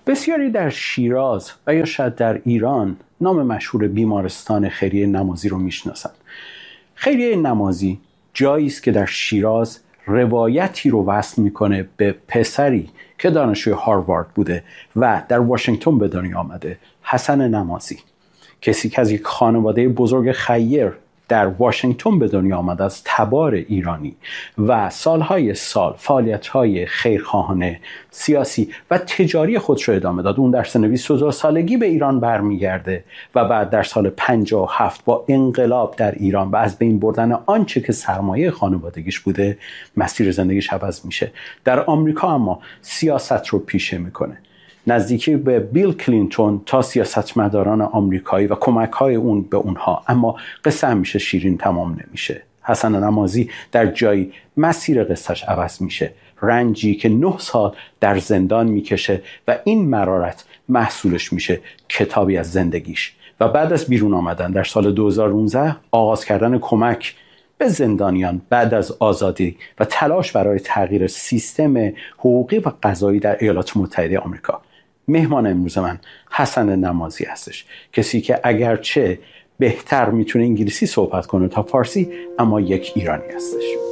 بسیاری در شیراز و یا شاید در ایران نام مشهور بیمارستان خیریه نمازی رو میشناسند. خیریه نمازی جایی است که در شیراز روایتی رو وصل میکنه به پسری که دانشجوی هاروارد بوده و در واشنگتن به دنیا آمده، حسن نمازی. کسی که از یک خانواده بزرگ خیر در واشنگتن به دنیا آمده، از تبار ایرانی و سالهای سال فعالیت‌های خیرخواهانه، سیاسی و تجاری خودش رو ادامه داد. اون در سن 22 سالگی به ایران برمیگرده و بعد در سال 57 با انقلاب در ایران و از بین بردن آنچه که سرمایه خانوادگیش بوده، مسیر زندگیش عوض میشه. در آمریکا اما سیاست رو پیشه میکنه، نزدیکی به بیل کلینتون تا سیاستمداران آمریکایی و کمک‌های اون به اونها. اما قصه همیشه شیرین تمام نمیشه. حسن نمازی در جایی مسیر قصهش عوض میشه، رنجی که 9 سال در زندان میکشه و این مرارت محصولش میشه کتابی از زندگیش. و بعد از بیرون آمدن در سال 2019 آغاز کردن کمک به زندانیان بعد از آزادی و تلاش برای تغییر سیستم حقوقی و قضایی در ایالات متحده آمریکا. مهمان امروز من حسن نمازی هستش، کسی که اگرچه بهتر میتونه انگلیسی صحبت کنه تا فارسی، اما یک ایرانی هستش.